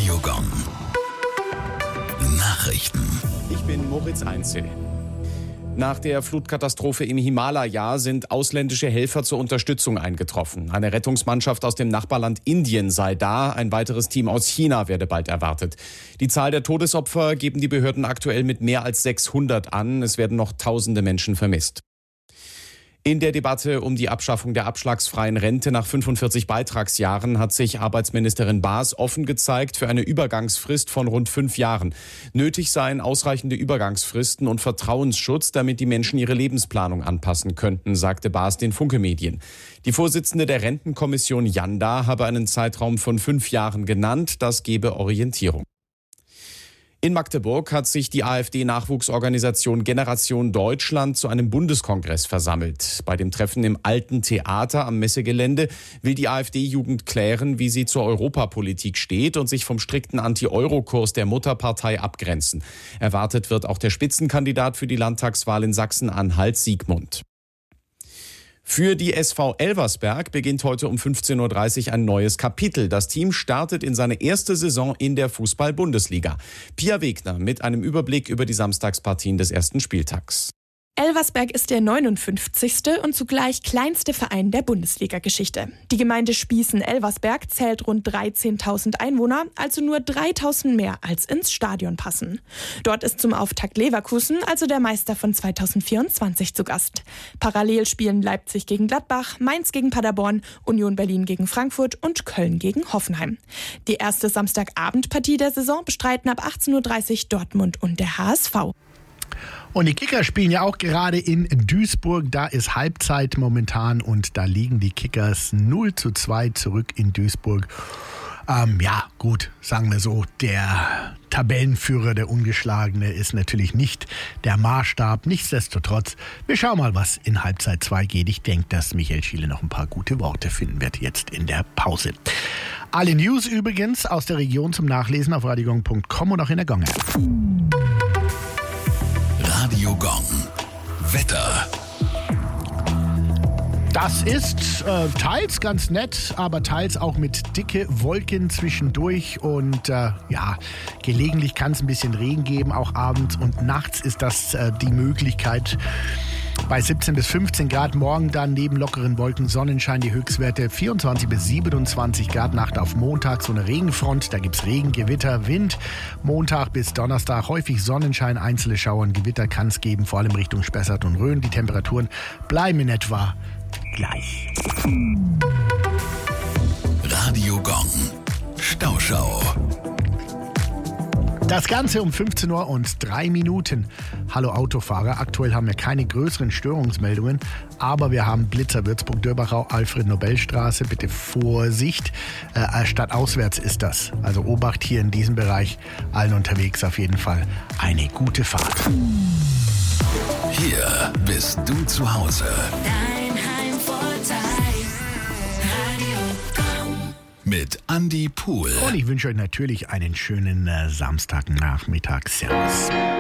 Radiogong. Nachrichten. Ich bin Moritz Einzel. Nach der Flutkatastrophe im Himalaya sind ausländische Helfer zur Unterstützung eingetroffen. Eine Rettungsmannschaft aus dem Nachbarland Indien sei da. Ein weiteres Team aus China werde bald erwartet. Die Zahl der Todesopfer geben die Behörden aktuell mit mehr als 600 an. Es werden noch tausende Menschen vermisst. In der Debatte um die Abschaffung der abschlagsfreien Rente nach 45 Beitragsjahren hat sich Arbeitsministerin Baas offen gezeigt für eine Übergangsfrist von rund 5 Jahren. Nötig seien ausreichende Übergangsfristen und Vertrauensschutz, damit die Menschen ihre Lebensplanung anpassen könnten, sagte Baas den Funke-Medien. Die Vorsitzende der Rentenkommission Janda habe einen Zeitraum von 5 Jahren genannt. Das gebe Orientierung. In Magdeburg hat sich die AfD-Nachwuchsorganisation Generation Deutschland zu einem Bundeskongress versammelt. Bei dem Treffen im Alten Theater am Messegelände will die AfD-Jugend klären, wie sie zur Europapolitik steht und sich vom strikten Anti-Euro-Kurs der Mutterpartei abgrenzen. Erwartet wird auch der Spitzenkandidat für die Landtagswahl in Sachsen-Anhalt, Siegmund. Für die SV Elversberg beginnt heute um 15.30 Uhr ein neues Kapitel. Das Team startet in seine erste Saison in der Fußball-Bundesliga. Pia Wegner mit einem Überblick über die Samstagspartien des ersten Spieltags. Elversberg ist der 59. und zugleich kleinste Verein der Bundesliga-Geschichte. Die Gemeinde Spießen-Elversberg zählt rund 13.000 Einwohner, also nur 3.000 mehr als ins Stadion passen. Dort ist zum Auftakt Leverkusen, also der Meister von 2024, zu Gast. Parallel spielen Leipzig gegen Gladbach, Mainz gegen Paderborn, Union Berlin gegen Frankfurt und Köln gegen Hoffenheim. Die erste Samstagabendpartie der Saison bestreiten ab 18.30 Uhr Dortmund und der HSV. Und die Kicker spielen ja auch gerade in Duisburg. Da ist Halbzeit momentan und da liegen die Kickers 0:2 zurück in Duisburg. Gut, sagen wir so, der Tabellenführer, der Ungeschlagene, ist natürlich nicht der Maßstab. Nichtsdestotrotz, wir schauen mal, was in Halbzeit 2 geht. Ich denke, dass Michael Schiele noch ein paar gute Worte finden wird jetzt in der Pause. Alle News übrigens aus der Region zum Nachlesen auf radiogong.com und auch in der Gong-App. Radiogong. Wetter. Das ist teils ganz nett, aber teils auch mit dicke Wolken zwischendurch und gelegentlich kann es ein bisschen Regen geben, auch abends und nachts ist das die Möglichkeit. Bei 17 bis 15 Grad, morgen dann neben lockeren Wolken Sonnenschein, die Höchstwerte 24 bis 27 Grad, Nacht auf Montag, so eine Regenfront, da gibt's Regen, Gewitter, Wind. Montag bis Donnerstag häufig Sonnenschein, einzelne Schauer und Gewitter kann es geben, vor allem Richtung Spessart und Rhön. Die Temperaturen bleiben in etwa gleich. Radiogong. Stauschau. Das Ganze um 15:03 Uhr. Hallo Autofahrer, aktuell haben wir keine größeren Störungsmeldungen, aber wir haben Blitzer Würzburg-Dörbachau, Alfred-Nobel-Straße, bitte Vorsicht, stadtauswärts ist das. Also Obacht hier in diesem Bereich, allen unterwegs auf jeden Fall eine gute Fahrt. Hier bist du zu Hause. Dein Heimvorteil. Radiogong. Mit Andi Pohl. Und ich wünsche euch natürlich einen schönen Samstagnachmittag. Servus.